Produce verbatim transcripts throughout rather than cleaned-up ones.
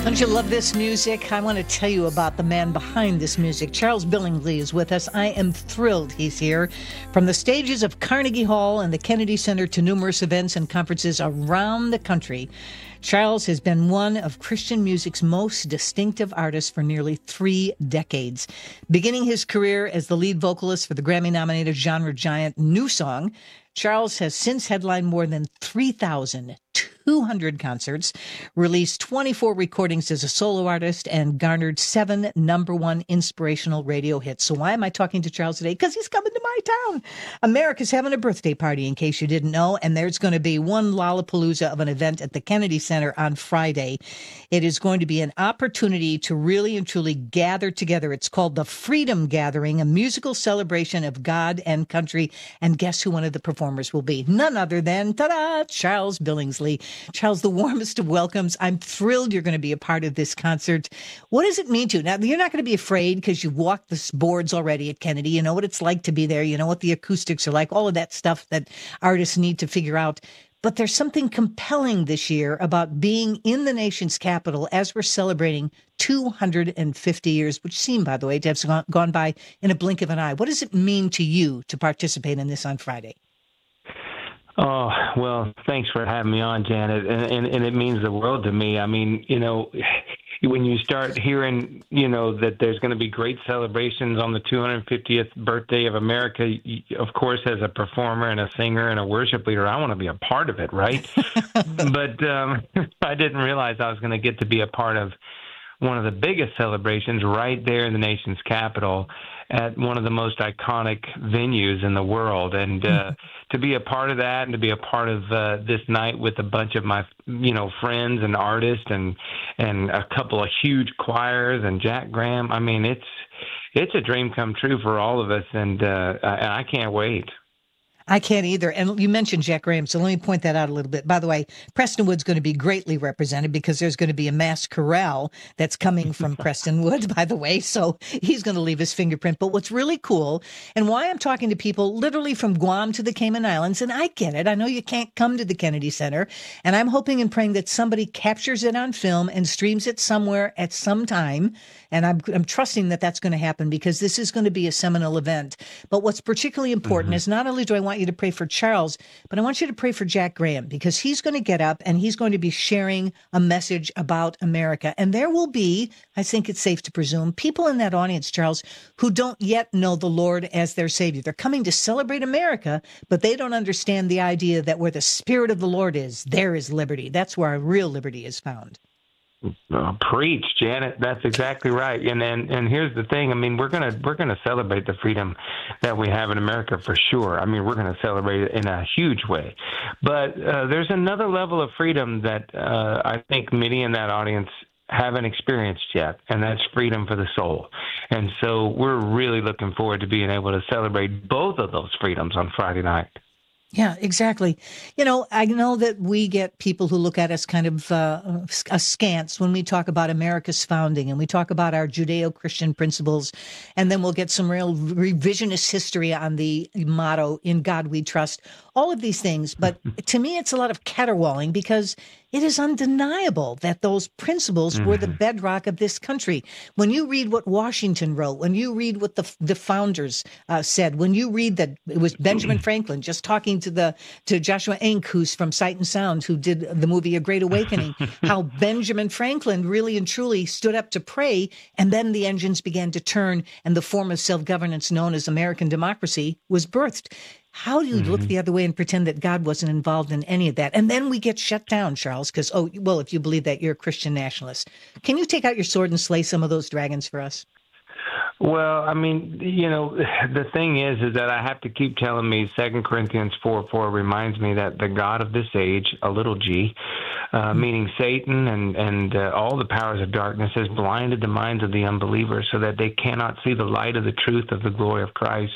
Don't you love this music? I want to tell you about the man behind this music. Charles Billingsley is with us. I am thrilled he's here. From the stages of Carnegie Hall and the Kennedy Center to numerous events and conferences around the country, Charles has been one of Christian music's most distinctive artists for nearly three decades. Beginning his career as the lead vocalist for the Grammy-nominated genre giant New Song, Charles has since headlined more than three thousand two hundred concerts, released twenty-four recordings as a solo artist, and garnered seven number one inspirational radio hits. So why am I talking to Charles today? Because he's coming to my town. America's having a birthday party, in case you didn't know, and there's going to be one Lollapalooza of an event at the Kennedy Center on Friday. It is going to be an opportunity to really and truly gather together. It's called the Freedom Gathering, a musical celebration of God and country. And guess who one of the performers will be? None other than, ta-da, Charles Billingsley. Charles, the warmest of welcomes. I'm thrilled you're going to be a part of this concert. What does it mean to you? Now, you're not going to be afraid because you've walked the boards already at Kennedy. You know what it's like to be there. You know what the acoustics are like, all of that stuff that artists need to figure out. But there's something compelling this year about being in the nation's capital as we're celebrating two hundred fifty years, which seem, by the way, to have gone, gone by in a blink of an eye. What does it mean to you to participate in this on Friday? Oh, well, thanks for having me on, Janet. And, and, and it means the world to me. I mean, you know, when you start hearing, you know, that there's going to be great celebrations on the two hundred fiftieth birthday of America, of course, as a performer and a singer and a worship leader, I want to be a part of it, right? But um, I didn't realize I was going to get to be a part of one of the biggest celebrations right there in the nation's capital at one of the most iconic venues in the world. And uh, to be a part of that and to be a part of uh, this night with a bunch of my, you know, friends and artists and and a couple of huge choirs and Jack Graham, I mean, it's it's a dream come true for all of us, and uh, I, I can't wait. I can't either. And you mentioned Jack Graham, so let me point that out a little bit. By the way, Prestonwood's going to be greatly represented because there's going to be a mass chorale that's coming from Prestonwood, by the way, so he's going to leave his fingerprint. But what's really cool, and why I'm talking to people literally from Guam to the Cayman Islands, and I get it. I know you can't come to the Kennedy Center, and I'm hoping and praying that somebody captures it on film and streams it somewhere at some time. And I'm, I'm trusting that that's going to happen because this is going to be a seminal event. But what's particularly important mm-hmm. is not only do I want you to pray for Charles, but I want you to pray for Jack Graham, because he's going to get up and he's going to be sharing a message about America. And there will be, I think it's safe to presume, people in that audience, Charles, who don't yet know the Lord as their Savior. They're coming to celebrate America, but they don't understand the idea that where the Spirit of the Lord is, there is liberty. That's where our real liberty is found. Uh, preach, Janet. That's exactly right. And and and here's the thing. I mean, we're gonna we're gonna celebrate the freedom that we have in America for sure. I mean, we're gonna celebrate it in a huge way. But uh, there's another level of freedom that uh, I think many in that audience haven't experienced yet, and that's freedom for the soul. And so we're really looking forward to being able to celebrate both of those freedoms on Friday night. Yeah, exactly. You know, I know that we get people who look at us kind of uh, askance when we talk about America's founding and we talk about our Judeo-Christian principles, and then we'll get some real revisionist history on the motto, "In God We Trust," all of these things. But to me, it's a lot of caterwauling because it is undeniable that those principles mm-hmm. were the bedrock of this country. When you read what Washington wrote, when you read what the the founders uh, said, when you read that it was Benjamin Franklin just talking to the to Joshua Enck, who's from Sight and Sound, who did the movie A Great Awakening, how Benjamin Franklin really and truly stood up to pray, and then the engines began to turn, and the form of self-governance known as American democracy was birthed. How do you mm-hmm. look the other way and pretend that God wasn't involved in any of that? And then we get shut down, Charles, because, oh, well, if you believe that, you're a Christian nationalist. Can you take out your sword and slay some of those dragons for us? Well, I mean, you know, the thing is, is that I have to keep telling me Second Corinthians four four reminds me that the God of this age, a little g, uh, mm-hmm. meaning Satan and, and uh, all the powers of darkness, has blinded the minds of the unbelievers so that they cannot see the light of the truth of the glory of Christ.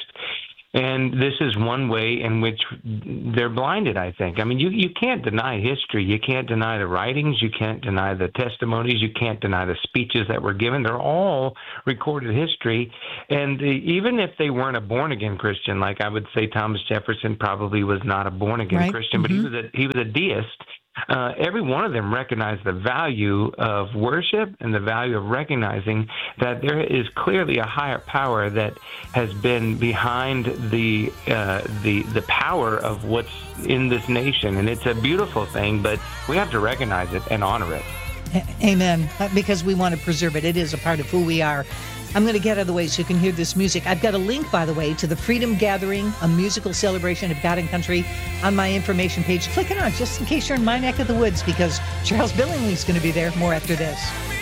And this is one way in which they're blinded, I think. I mean, you, you can't deny history. You can't deny the writings. You can't deny the testimonies. You can't deny the speeches that were given. They're all recorded history. And even if they weren't a born-again Christian, like I would say Thomas Jefferson probably was not a born-again right. Christian, but mm-hmm. he was a he was a deist. uh, every one of them recognized the value of worship and the value of recognizing that there is clearly a higher power that has been behind the uh, the the power of what's in this nation, and it's a beautiful thing. But we have to recognize it and honor it. Amen. Because we want to preserve it. It is a part of who we are. I'm going to get out of the way so you can hear this music. I've got a link, by the way, to the Freedom Gathering, a musical celebration of God and country, on my information page. Click it on just in case you're in my neck of the woods, because Charles Billingsley's going to be there. More after this.